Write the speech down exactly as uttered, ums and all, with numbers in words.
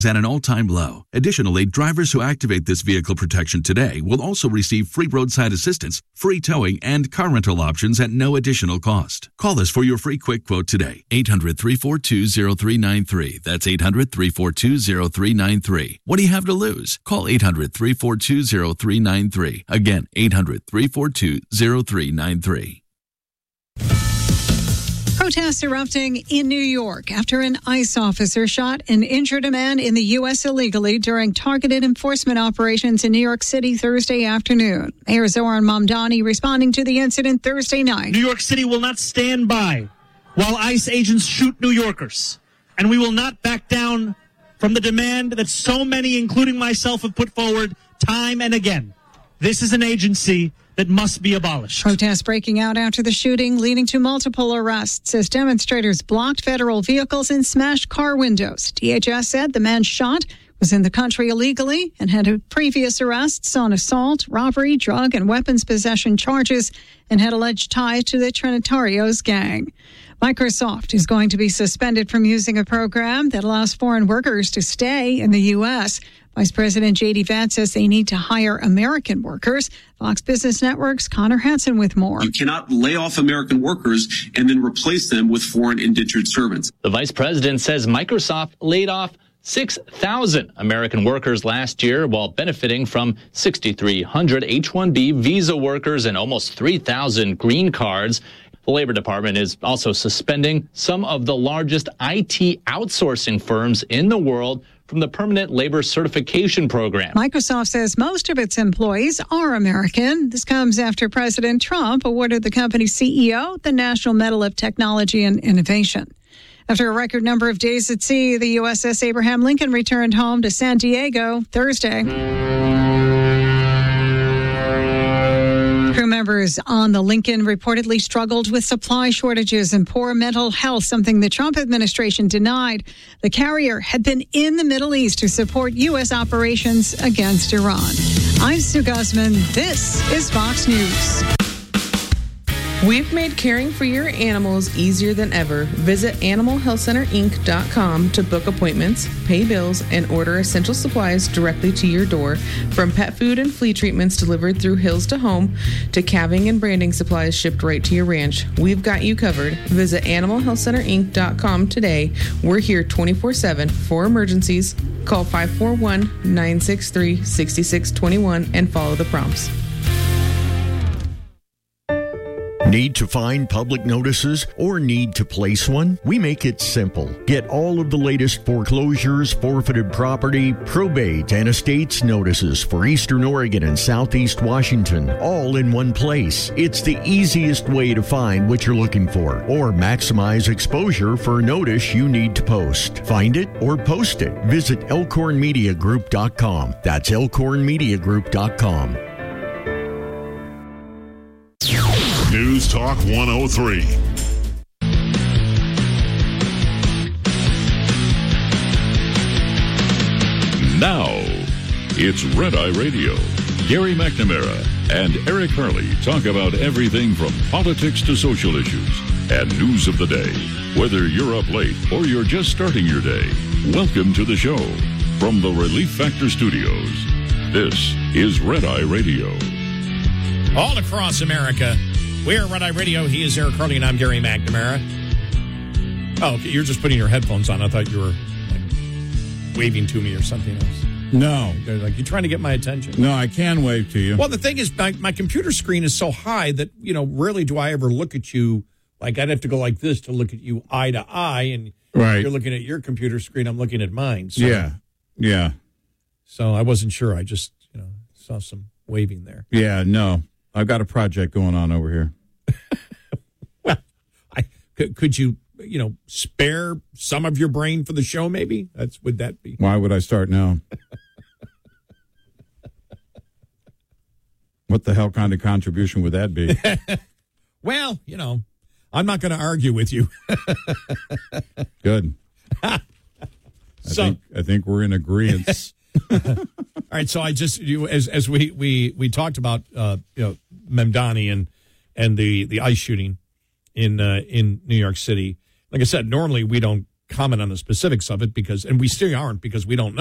at an all-time low. Additionally, drivers who activate this vehicle protection today will also receive free roadside assistance, free towing, and car rental options at no additional cost. Call us for your free quick quote today. eight hundred, three four two, zero three nine three. That's eight hundred, three four two, zero three nine three. What do you have to lose? Call eight hundred, three four two, zero three nine three. Again, eight hundred, three four two, zero three nine three. Protests erupting in New York after an ICE officer shot and injured a man in the U S illegally during targeted enforcement operations in New York City Thursday afternoon. Mayor Zohran Mamdani responding to the incident Thursday night. New York City will not stand by while ICE agents shoot New Yorkers, and we will not back down from the demand that so many, including myself, have put forward time and again. This is an agency that must be abolished. Protests breaking out after the shooting, leading to multiple arrests as demonstrators blocked federal vehicles and smashed car windows. D H S said the man shot was in the country illegally and had previous arrests on assault, robbery, drug, and weapons possession charges and had alleged ties to the Trinitarios gang. Microsoft is going to be suspended from using a program that allows foreign workers to stay in the U S. Vice President J D Vance says they need to hire American workers. Fox Business Network's Connor Hansen with more. You cannot lay off American workers and then replace them with foreign indentured servants. The vice president says Microsoft laid off six thousand American workers last year while benefiting from six thousand three hundred H one B visa workers and almost three thousand green cards. The Labor Department is also suspending some of the largest I T outsourcing firms in the world from the Permanent Labor Certification Program. Microsoft says most of its employees are American. This comes after President Trump awarded the company's C E O the National Medal of Technology and Innovation. After a record number of days at sea, the U S S Abraham Lincoln returned home to San Diego Thursday. Crew members on the Lincoln reportedly struggled with supply shortages and poor mental health, something the Trump administration denied. The carrier had been in the Middle East to support U S operations against Iran. I'm Sue Guzman. This is Fox News. We've made caring for your animals easier than ever. Visit animal health center inc dot com to book appointments, pay bills, and order essential supplies directly to your door. From pet food and flea treatments delivered through Hills to Home to calving and branding supplies shipped right to your ranch, we've got you covered. Visit animal health center inc dot com today. We're here twenty-four seven for emergencies. Call five four one, nine six three, six six two one and follow the prompts. Need to find public notices or need to place one? We make it simple. Get all of the latest foreclosures, forfeited property, probate, and estates notices for Eastern Oregon and Southeast Washington, all in one place. It's the easiest way to find what you're looking for or maximize exposure for a notice you need to post. Find it or post it. Visit elkhorn media group dot com. That's elkhorn media group dot com. News Talk one oh three. Now, it's Red Eye Radio. Gary McNamara and Eric Harley talk about everything from politics to social issues and news of the day. Whether you're up late or you're just starting your day, welcome to the show. From the Relief Factor Studios, this is Red Eye Radio. All across America, we're Red Eye Radio. He is Eric Harley, and I'm Gary McNamara. Oh, okay, you're just putting your headphones on. I thought you were like waving to me or something else. No. Like, you're trying to get my attention. No, I can wave to you. Well, the thing is, my, my computer screen is so high that, you know, rarely do I ever look at you. Like, I'd have to go like this to look at you eye to eye, and right. You're looking at your computer screen, I'm looking at mine. So, yeah, yeah. So I wasn't sure. I just, you know, saw some waving there. Yeah, no. I've got a project going on over here. Well, I could, could you, you know, spare some of your brain for the show, maybe? That's would that be? Why would I start now? What the hell kind of contribution would that be? Well, you know, I'm not going to argue with you. Good. I so, think I think we're in agreement. All right, so I just you as as we we we talked about uh, you know Mamdani and and the the ICE shooting in uh, in New York City. Like I said, normally we don't comment on the specifics of it because, and we still aren't because we don't know.